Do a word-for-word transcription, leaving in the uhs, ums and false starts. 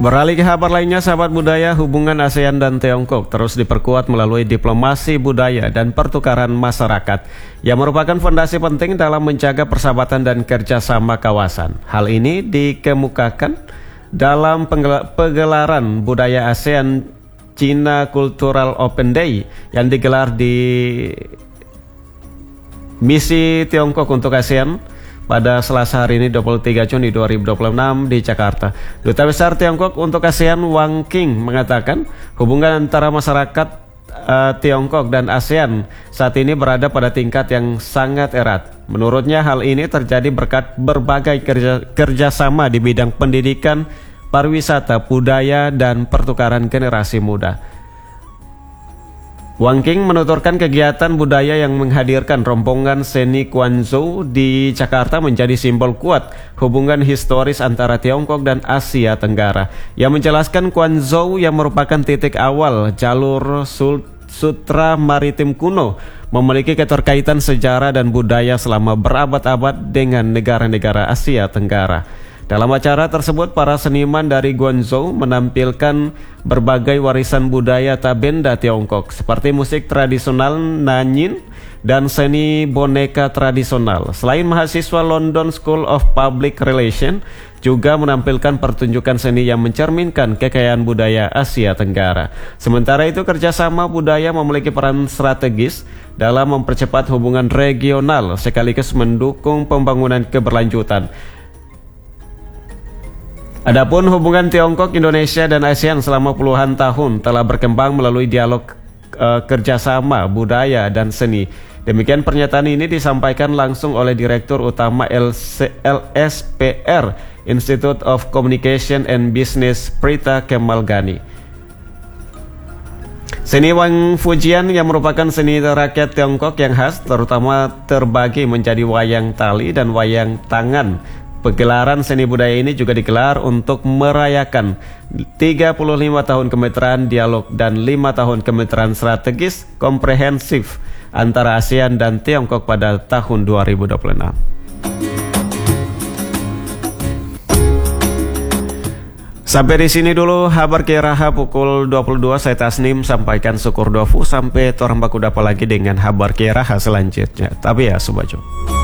Beralih ke kabar lainnya, sahabat budaya, hubungan ASEAN dan Tiongkok terus diperkuat melalui diplomasi budaya dan pertukaran masyarakat yang merupakan fondasi penting dalam menjaga persahabatan dan kerjasama kawasan. Hal ini dikemukakan dalam pegelaran budaya ASEAN China Cultural Open Day yang digelar di Misi Tiongkok untuk ASEAN pada Selasa hari ini dua puluh tiga Juni dua ribu dua puluh enam di Jakarta. Duta Besar Tiongkok untuk ASEAN Wang Qing mengatakan hubungan antara masyarakat uh, Tiongkok dan ASEAN saat ini berada pada tingkat yang sangat erat. Menurutnya hal ini terjadi berkat berbagai kerja, kerjasama di bidang pendidikan, pariwisata, budaya, dan pertukaran generasi muda. Wang Qing menuturkan kegiatan budaya yang menghadirkan rombongan seni Guangzhou di Jakarta menjadi simbol kuat hubungan historis antara Tiongkok dan Asia Tenggara. Yang menjelaskan Guangzhou yang merupakan titik awal jalur sutra maritim kuno memiliki keterkaitan sejarah dan budaya selama berabad-abad dengan negara-negara Asia Tenggara. Dalam acara tersebut, para seniman dari Guangzhou menampilkan berbagai warisan budaya tabenda Tiongkok seperti musik tradisional Nanyin dan seni boneka tradisional. Selain mahasiswa London School of Public Relations juga menampilkan pertunjukan seni yang mencerminkan kekayaan budaya Asia Tenggara. Sementara itu, kerjasama budaya memiliki peran strategis dalam mempercepat hubungan regional sekaligus mendukung pembangunan keberlanjutan. Adapun hubungan Tiongkok, Indonesia, dan ASEAN selama puluhan tahun telah berkembang melalui dialog uh, kerjasama budaya dan seni. Demikian pernyataan ini disampaikan langsung oleh Direktur Utama L S P R Institute of Communication and Business Prita Kemalgani. Seni Wang Fujian yang merupakan seni rakyat Tiongkok yang khas terutama terbagi menjadi wayang tali dan wayang tangan. Pegelaran seni budaya ini juga digelar untuk merayakan tiga puluh lima tahun kemitraan dialog dan lima tahun kemitraan strategis komprehensif antara ASEAN dan Tiongkok pada tahun dua ribu dua puluh enam. Sampai di sini dulu kabar Kiraha pukul dua puluh dua. Saya Tasnim sampaikan syukur dofu sampai torang baku dapat lagi dengan kabar Kiraha selanjutnya. Tapi ya Sobatjo.